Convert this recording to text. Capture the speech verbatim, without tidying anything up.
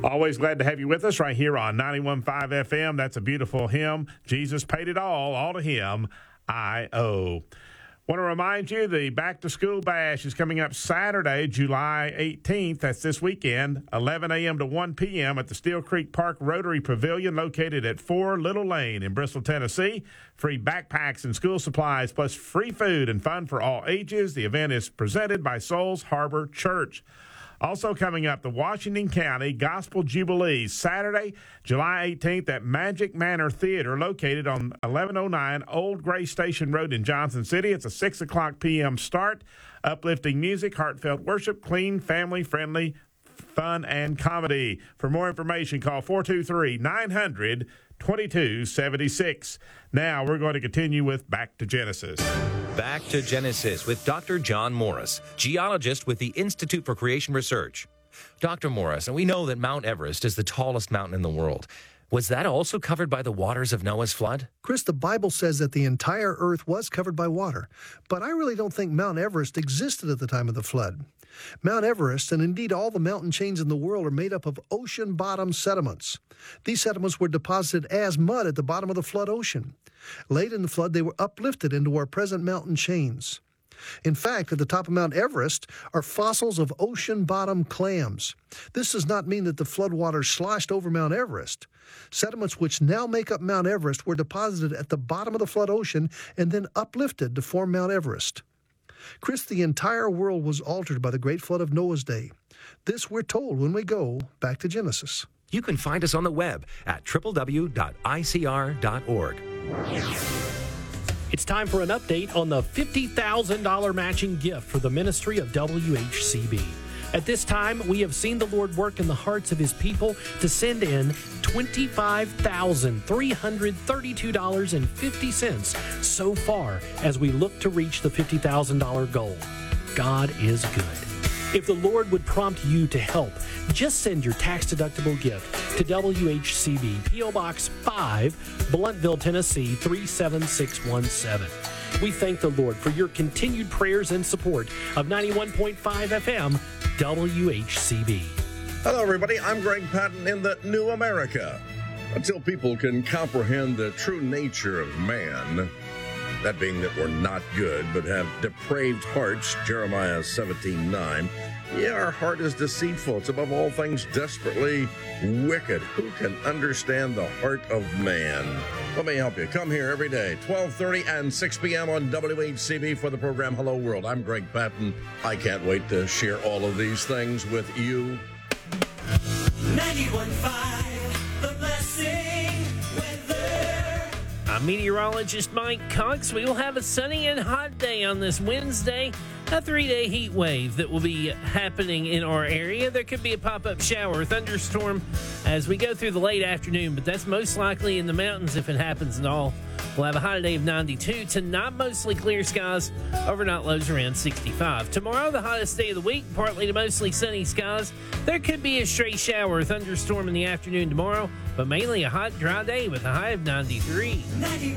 Always glad to have you with us right here on ninety-one point five F M. That's a beautiful hymn. Jesus paid it all, all to him I owe. Want to remind you the Back to School Bash is coming up Saturday, July eighteenth. That's this weekend, eleven a.m. to one p.m. at the Steel Creek Park Rotary Pavilion located at four Little Lane in Bristol, Tennessee. Free backpacks and school supplies plus free food and fun for all ages. The event is presented by Souls Harbor Church. Also coming up, the Washington County Gospel Jubilee, Saturday, July eighteenth at Magic Manor Theater, located on eleven oh nine Old Gray Station Road in Johnson City. It's a six o'clock p.m. start. Uplifting music, heartfelt worship, clean, family-friendly, fun, and comedy. For more information, call four two three, nine hundred, twenty-two seventy-six. Now we're going to continue with Back to Genesis. Back to Genesis with Doctor John Morris, geologist with the Institute for Creation Research. Doctor Morris, and we know that Mount Everest is the tallest mountain in the world. Was that also covered by the waters of Noah's flood? Chris, the Bible says that the entire earth was covered by water, but I really don't think Mount Everest existed at the time of the flood. Mount Everest, and indeed all the mountain chains in the world, are made up of ocean-bottom sediments. These sediments were deposited as mud at the bottom of the flood ocean. Late in the flood, they were uplifted into our present mountain chains. In fact, at the top of Mount Everest are fossils of ocean-bottom clams. This does not mean that the floodwaters sloshed over Mount Everest. Sediments which now make up Mount Everest were deposited at the bottom of the flood ocean and then uplifted to form Mount Everest. Chris, the entire world was altered by the great flood of Noah's day. This we're told when we go back to Genesis. You can find us on the web at w w w dot i c r dot org. It's time for an update on the fifty thousand dollars matching gift for the ministry of W H C B. At this time, we have seen the Lord work in the hearts of his people to send in twenty-five thousand three hundred thirty-two dollars and fifty cents so far as we look to reach the fifty thousand dollars goal. God is good. If the Lord would prompt you to help, just send your tax-deductible gift to W H C B, P O. Box five, Blunteville, Tennessee, three seven six one seven. We thank the Lord for your continued prayers and support of ninety-one point five F M, W H C B. Hello, everybody. I'm Greg Patton in the New America. Until people can comprehend the true nature of man, that being that we're not good but have depraved hearts, Jeremiah seventeen nine. Yeah, our heart is deceitful. It's above all things desperately wicked. Who can understand the heart of man? Let me help you. Come here every day, twelve thirty and six p.m. on W H C B for the program Hello World. I'm Greg Patton. I can't wait to share all of these things with you. ninety-one point five, The Blessing Weather. I'm meteorologist Mike Cox. We will have a sunny and hot day on this Wednesday. A three-day heat wave that will be happening in our area. There could be a pop-up shower or thunderstorm as we go through the late afternoon, but that's most likely in the mountains if it happens at all. We'll have a high day of ninety-two. Tonight, mostly clear skies. Overnight lows around sixty-five. Tomorrow, the hottest day of the week, partly to mostly sunny skies. There could be a stray shower or thunderstorm in the afternoon tomorrow, but mainly a hot, dry day with a high of ninety-three.